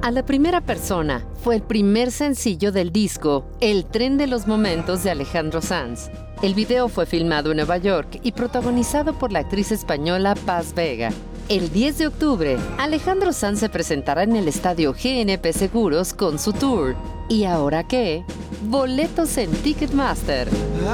A la primera persona fue el primer sencillo del disco El tren de los momentos de Alejandro Sanz. El video fue filmado en Nueva York y protagonizado por la actriz española Paz Vega. El 10 de octubre, Alejandro Sanz se presentará en el estadio GNP Seguros con su tour. ¿Y ahora qué? Boletos en Ticketmaster.